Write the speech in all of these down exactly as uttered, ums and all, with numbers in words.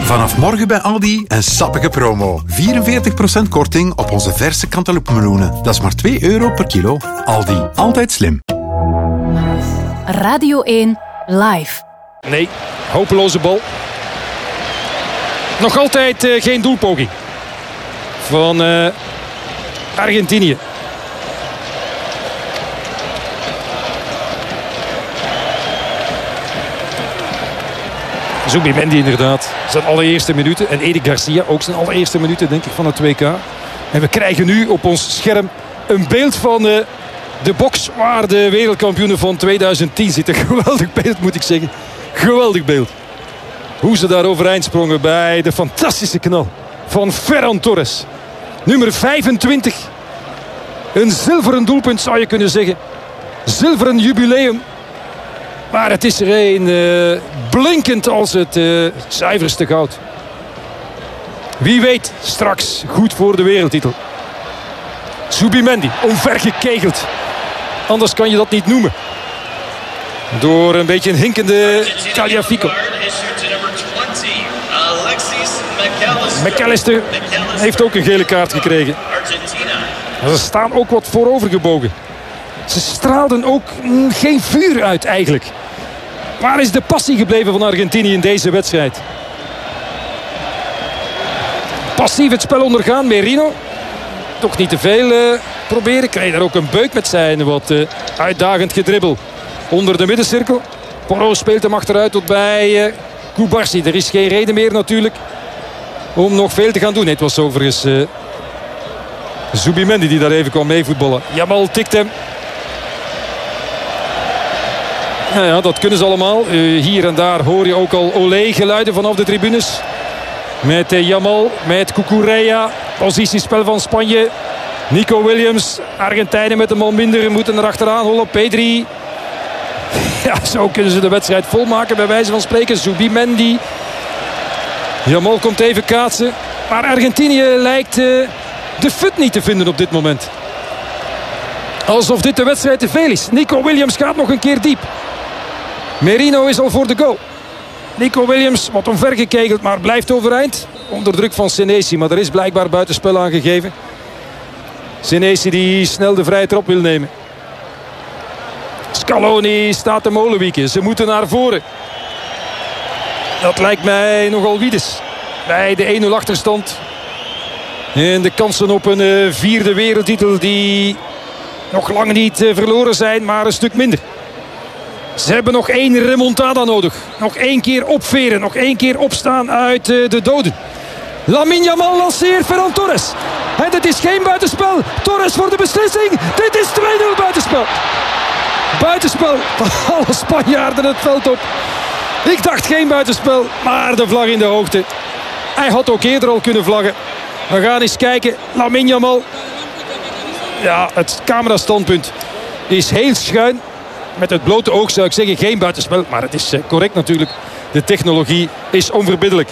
Vanaf morgen bij Aldi een sappige promo. vierenveertig procent korting op onze verse cantaloupe-meloenen. Dat is maar twee euro per kilo. Aldi, altijd slim. Radio één live. Nee, hopeloze bal. Nog altijd uh, geen doelpoging van uh, Argentinië. Zubimendi inderdaad. Zijn allereerste minuten. En Eric Garcia ook zijn allereerste minuten denk ik van het W K. En we krijgen nu op ons scherm een beeld van uh, de box waar de wereldkampioenen van tweeduizend tien zitten. Geweldig beeld moet ik zeggen. Geweldig beeld. Hoe ze daar overeind sprongen bij de fantastische knal van Ferran Torres. Nummer vijfentwintig. Een zilveren doelpunt zou je kunnen zeggen. Zilveren jubileum. Maar het is er een uh, blinkend als het uh, zuiverste goud. Wie weet straks goed voor de wereldtitel. Zubimendi, omvergekegeld. Anders kan je dat niet noemen. Door een beetje een hinkende Tagliafico. McAllister heeft ook een gele kaart gekregen. Maar ze staan ook wat voorovergebogen. Ze straalden ook mm, geen vuur uit eigenlijk. Waar is de passie gebleven van Argentinië in deze wedstrijd? Passief het spel ondergaan, Merino. Toch niet te veel uh, proberen. Krijg daar ook een beuk met zijn wat uh, uitdagend gedribbel. Onder de middencirkel. Porro speelt hem achteruit tot bij uh, Kubarsi. Er is geen reden meer natuurlijk om nog veel te gaan doen. Nee, het was overigens uh, Zubimendi die daar even kwam meevoetballen. Jamal tikt hem. Nou ja, dat kunnen ze allemaal. Uh, hier en daar hoor je ook al olé-geluiden vanaf de tribunes. Met uh, Jamal, met Cucurella. Positiespel van Spanje. Nico Williams. Argentijnen met een man minder moeten er achteraan hollen. Pedri. Ja, zo kunnen ze de wedstrijd volmaken bij wijze van spreken. Zubimendi. Jamal komt even kaatsen. Maar Argentinië lijkt uh, de fut niet te vinden op dit moment. Alsof dit de wedstrijd te veel is. Nico Williams gaat nog een keer diep. Merino is al voor de goal. Nico Williams wat omvergekegeld, maar blijft overeind. Onder druk van Senesi, maar er is blijkbaar buitenspel aangegeven. Senesi die snel de vrije trap wil nemen. Scaloni staat te molenwieken. Ze moeten naar voren. Dat lijkt mij nogal wiedes. Bij de één nul achterstand. En de kansen op een uh, vierde wereldtitel die nog lang niet uh, verloren zijn, maar een stuk minder. Ze hebben nog één remontada nodig. Nog één keer opveren. Nog één keer opstaan uit uh, de doden. Lamine Yamal lanceert Ferran Torres. En dit is geen buitenspel. Torres voor de beslissing. Dit is twee nul buitenspel. Buitenspel. Alle Spanjaarden het veld op. Ik dacht geen buitenspel. Maar de vlag in de hoogte. Hij had ook eerder al kunnen vlaggen. We gaan eens kijken. Lamine Yamal. Ja, het camerastandpunt is heel schuin. Met het blote oog zou ik zeggen geen buitenspel. Maar het is correct natuurlijk. De technologie is onverbiddelijk.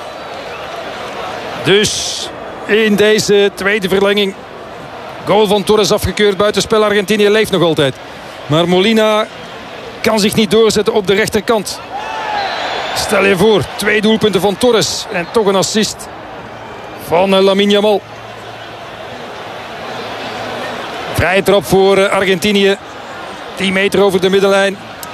Dus in deze tweede verlenging. Goal van Torres afgekeurd. Buitenspel. Argentinië leeft nog altijd. Maar Molina kan zich niet doorzetten op de rechterkant. Stel je voor. Twee doelpunten van Torres. En toch een assist van Lamine Yamal. Vrije trap voor Argentinië. tien meter over de middenlijn.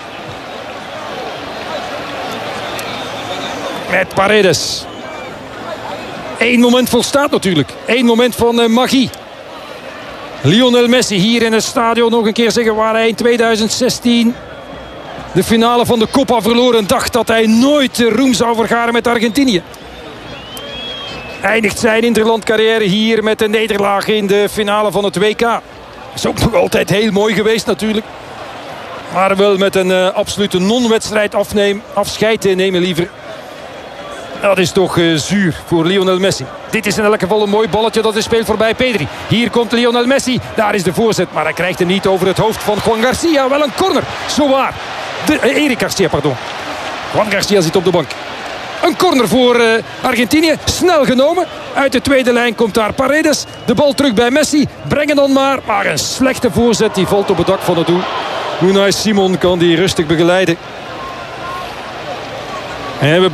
Met Paredes. Eén moment volstaat natuurlijk. Eén moment van uh, magie. Lionel Messi hier in het stadion nog een keer zeggen waar hij in tweeduizend zestien de finale van de Copa verloor en dacht dat hij nooit de roem zou vergaren met Argentinië. Eindigt zijn interlandcarrière hier met een nederlaag in de finale van het W K. Is ook nog altijd heel mooi geweest natuurlijk. Maar wel met een uh, absolute non-wedstrijd afneem, afscheid nemen liever. Dat is toch uh, zuur voor Lionel Messi. Dit is in elk geval een mooi balletje dat is speelt voorbij Pedri. Hier komt Lionel Messi. Daar is de voorzet. Maar hij krijgt hem niet over het hoofd van Juan Garcia. Wel een corner. Zowaar. De, uh, Eric Garcia, pardon. Juan Garcia zit op de bank. Een corner voor uh, Argentinië. Snel genomen. Uit de tweede lijn komt daar Paredes. De bal terug bij Messi. Brengen dan maar. Maar een slechte voorzet. Die valt op het dak van het doel. Unai Simon kan die rustig begeleiden. En we